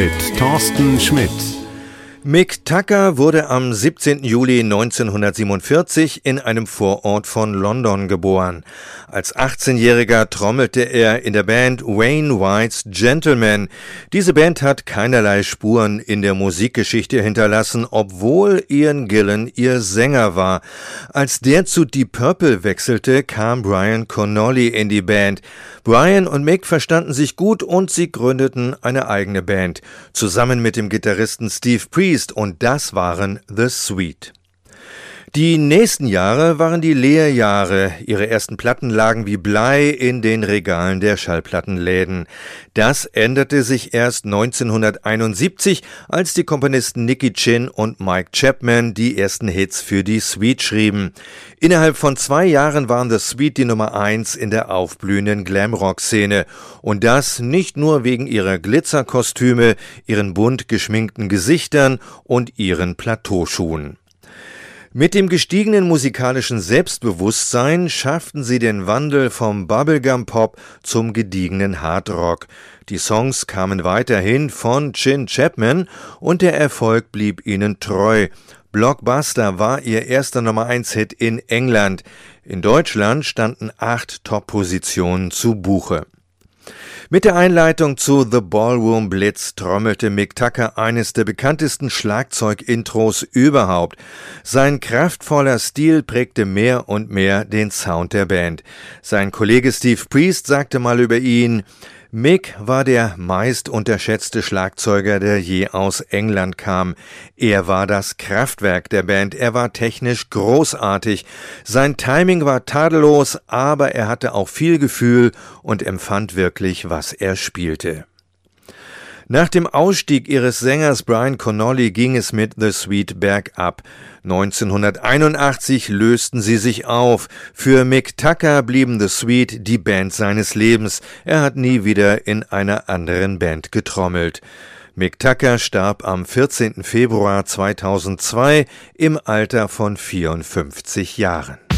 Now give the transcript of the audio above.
mit Thorsten Schmidt. Mick Tucker wurde am 17. Juli 1947 in einem Vorort von London geboren. Als 18-Jähriger trommelte er in der Band Wayne White's Gentlemen. Diese Band hat keinerlei Spuren in der Musikgeschichte hinterlassen, obwohl Ian Gillan ihr Sänger war. Als der zu Deep Purple wechselte, kam Brian Connolly in die Band. Brian und Mick verstanden sich gut und sie gründeten eine eigene Band, zusammen mit dem Gitarristen Steve Priest, und das waren The Sweet. Die nächsten Jahre waren die Lehrjahre. Ihre ersten Platten lagen wie Blei in den Regalen der Schallplattenläden. Das änderte sich erst 1971, als die Komponisten Nicky Chinn und Mike Chapman die ersten Hits für die Sweet schrieben. Innerhalb von 2 Jahren waren The Sweet die Nummer 1 in der aufblühenden Glamrock-Szene. Und das nicht nur wegen ihrer Glitzerkostüme, ihren bunt geschminkten Gesichtern und ihren Plateauschuhen. Mit dem gestiegenen musikalischen Selbstbewusstsein schafften sie den Wandel vom Bubblegum-Pop zum gediegenen Hardrock. Die Songs kamen weiterhin von Chin Chapman und der Erfolg blieb ihnen treu. Blockbuster war ihr erster Nummer-1-Hit in England. In Deutschland standen 8 Top-Positionen zu Buche. Mit der Einleitung zu The Ballroom Blitz trommelte Mick Tucker eines der bekanntesten Schlagzeug-Intros überhaupt. Sein kraftvoller Stil prägte mehr und mehr den Sound der Band. Sein Kollege Steve Priest sagte mal über ihn: Mick war der meist unterschätzte Schlagzeuger, der je aus England kam. Er war das Kraftwerk der Band, er war technisch großartig. Sein Timing war tadellos, aber er hatte auch viel Gefühl und empfand wirklich, was er spielte. Nach dem Ausstieg ihres Sängers Brian Connolly ging es mit The Sweet bergab. 1981 lösten sie sich auf. Für Mick Tucker blieben The Sweet die Band seines Lebens. Er hat nie wieder in einer anderen Band getrommelt. Mick Tucker starb am 14. Februar 2002 im Alter von 54 Jahren.